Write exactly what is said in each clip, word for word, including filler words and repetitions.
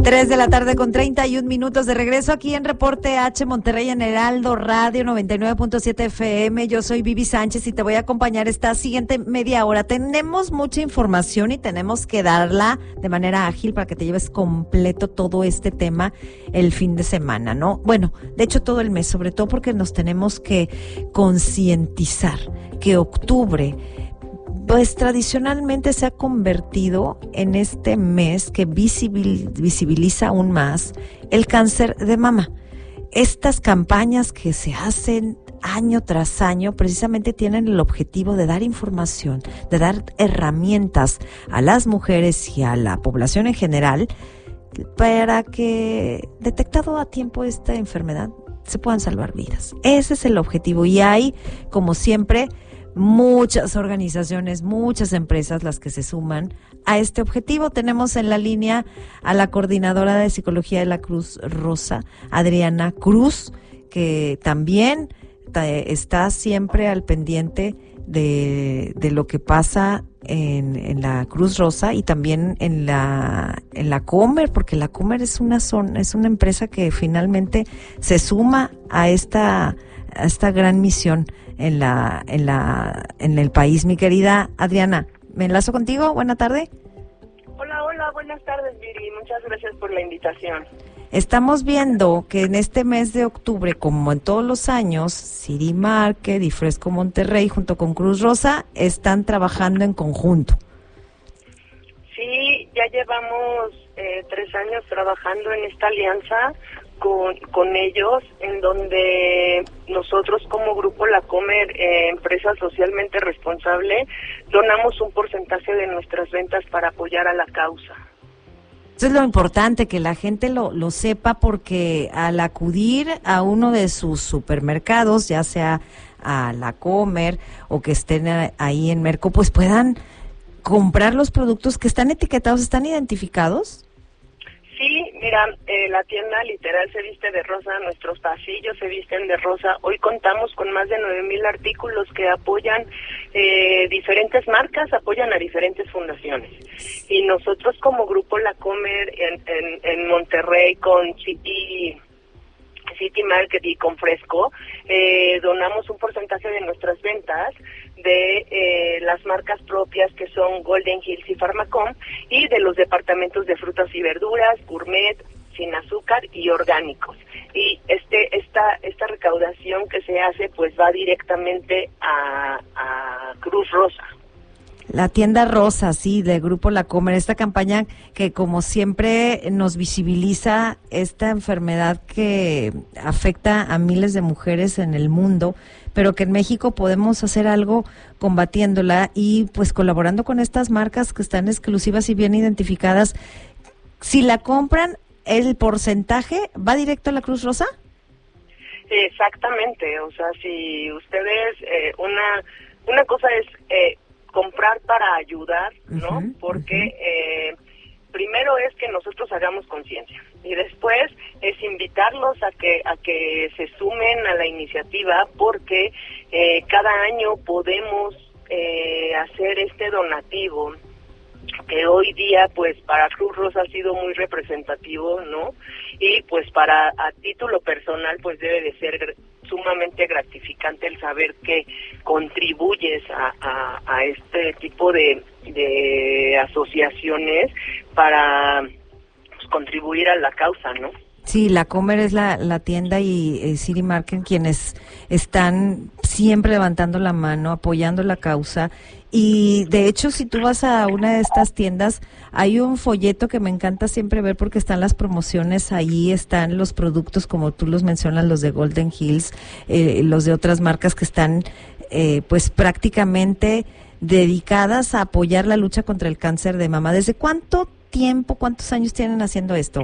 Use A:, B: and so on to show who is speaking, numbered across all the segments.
A: Tres de la tarde con treinta y un minutos de regreso aquí en Reporte H Monterrey en Heraldo Radio noventa y nueve punto siete F M. Yo soy Vivi Sánchez y te voy a acompañar esta siguiente media hora. Tenemos mucha información y tenemos que darla de manera ágil para que te lleves completo todo este tema el fin de semana, ¿no? Bueno, de hecho todo el mes, sobre todo porque nos tenemos que concientizar que octubre pues tradicionalmente se ha convertido en este mes que visibil, visibiliza aún más el cáncer de mama. Estas campañas que se hacen año tras año precisamente tienen el objetivo de dar información, de dar herramientas a las mujeres y a la población en general para que, detectado a tiempo esta enfermedad, se puedan salvar vidas. Ese es el objetivo y hay, como siempre, muchas organizaciones, muchas empresas las que se suman a este objetivo. Tenemos en la línea a la coordinadora de psicología de la Cruz Rosa, Adriana Cruz, que también está siempre al pendiente de, de lo que pasa en, en la Cruz Rosa y también en la en la Comer, porque la Comer es una zona, es una empresa que finalmente se suma a esta a esta gran misión en la en la en el país. Mi querida Adriana, me enlazo contigo. Buena tarde.
B: Hola, hola, buenas tardes, Viri. Muchas gracias por la invitación.
A: Estamos viendo que en este mes de octubre, como en todos los años, City Market y Fresco Monterrey junto con Cruz Rosa están trabajando en conjunto.
B: Sí, ya llevamos eh, tres años trabajando en esta alianza con, con ellos, en donde nosotros como Grupo La Comer, eh, empresa socialmente responsable, donamos un porcentaje de nuestras ventas para apoyar a la causa.
A: Eso es lo importante, que la gente lo, lo sepa, porque al acudir a uno de sus supermercados, ya sea a La Comer o que estén ahí en Merco, pues puedan comprar los productos que están etiquetados, ¿están identificados?
B: Sí, mira, eh, la tienda literal se viste de rosa, nuestros pasillos se visten de rosa. Hoy contamos con más de nueve mil artículos que apoyan eh, diferentes marcas, apoyan a diferentes fundaciones. Y nosotros como Grupo La Comer en, en, en Monterrey con City, City Market y con Fresco, eh, donamos un porcentaje de nuestras ventas de eh, las marcas propias que son Golden Hills y Pharmacom, y de los departamentos de frutas y verduras, gourmet, sin azúcar y orgánicos. Y este esta esta recaudación que se hace pues va directamente a, a Cruz Rosa.
A: La tienda rosa, sí, de Grupo La Comer, esta campaña que como siempre nos visibiliza esta enfermedad que afecta a miles de mujeres en el mundo, pero que en México podemos hacer algo combatiéndola y pues colaborando con estas marcas que están exclusivas y bien identificadas. Si la compran, ¿el porcentaje va directo a la Cruz Rosa?
B: Exactamente, o sea, si ustedes, eh, una, una cosa es eh, comprar para ayudar, ¿no? Uh-huh, Porque uh-huh. eh, primero es que nosotros hagamos conciencia y después es invitarlos a que a que se sumen a la iniciativa, porque eh, cada año podemos eh, hacer este donativo que hoy día pues para Cruz Rosa ha sido muy representativo, ¿no? Y pues para a título personal pues debe de ser sumamente gratificante el saber que contribuyes a, a, a este tipo de, de asociaciones para pues, contribuir a la causa, ¿no?
A: Sí, La Comer es la, la tienda y eh, City Market quienes están siempre levantando la mano, apoyando la causa. Y de hecho, si tú vas a una de estas tiendas, hay un folleto que me encanta siempre ver porque están las promociones ahí, están los productos como tú los mencionas, los de Golden Hills, eh, los de otras marcas que están eh, pues prácticamente dedicadas a apoyar la lucha contra el cáncer de mama. ¿Desde cuánto tiempo, cuántos años tienen haciendo esto?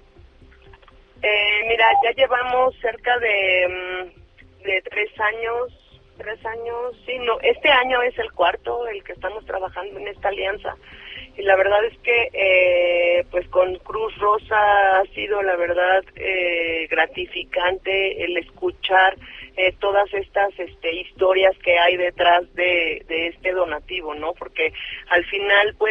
B: Eh, mira, ya llevamos cerca de, de tres años, tres años, sí, no, este año es el cuarto, el que estamos trabajando en esta alianza. Y la verdad es que, eh, pues con Cruz Rosa ha sido, la verdad, eh, gratificante el escuchar eh, todas estas este, historias que hay detrás de, de este donativo, ¿no? Porque al final, pues,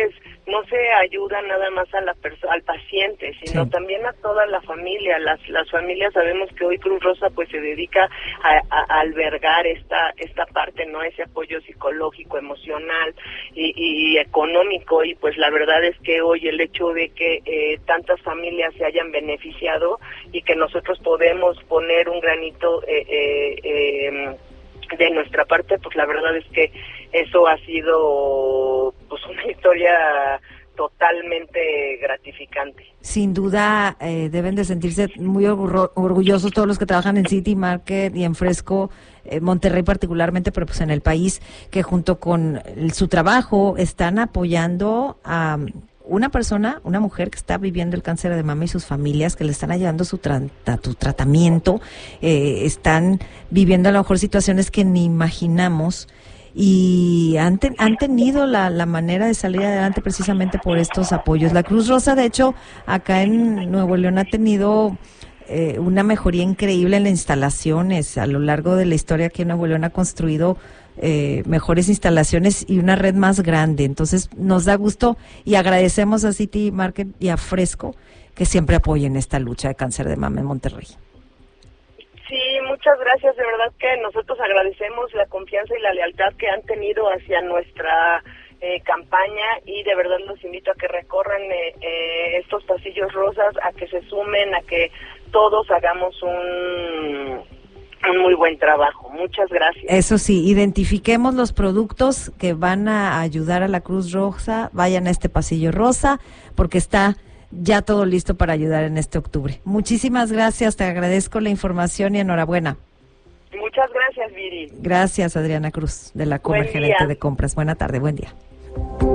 B: no se ayuda nada más a la perso- al paciente, sino sí. también a toda la familia. Las las familias sabemos que hoy Cruz Rosa pues se dedica a, a, a albergar esta esta parte, no ese apoyo psicológico, emocional y, y económico, y pues la verdad es que hoy el hecho de que eh, tantas familias se hayan beneficiado y que nosotros podemos poner un granito eh, eh, eh, de nuestra parte, pues la verdad es que eso ha sido pues una historia totalmente gratificante.
A: Sin duda eh, deben de sentirse muy orgullo- orgullosos todos los que trabajan en City Market y en Fresco, eh, Monterrey particularmente, pero pues en el país, que junto con el, su trabajo están apoyando a una persona, una mujer que está viviendo el cáncer de mama y sus familias, que le están ayudando su, tra- a tu tratamiento, eh, están viviendo a lo mejor situaciones que ni imaginamos, y han, ten, han tenido la, la manera de salir adelante precisamente por estos apoyos. La Cruz Rosa, de hecho, acá en Nuevo León ha tenido eh, una mejoría increíble en las instalaciones. A lo largo de la historia aquí en Nuevo León ha construido eh, mejores instalaciones y una red más grande. Entonces nos da gusto y agradecemos a City Market y a Fresco que siempre apoyen esta lucha de cáncer de mama en Monterrey.
B: Sí, muchas gracias. De verdad que nosotros agradecemos la confianza y la lealtad que han tenido hacia nuestra eh, campaña, y de verdad los invito a que recorran eh, eh, estos pasillos rosas, a que se sumen, a que todos hagamos un, un muy buen trabajo. Muchas gracias.
A: Eso sí, identifiquemos los productos que van a ayudar a la Cruz Rosa, vayan a este pasillo rosa, porque está ya todo listo para ayudar en este octubre. Muchísimas gracias, te agradezco la información y enhorabuena.
B: Muchas gracias, Viri.
A: Gracias, Adriana Cruz, de la Coma, gerente de compras. Buena tarde, buen día.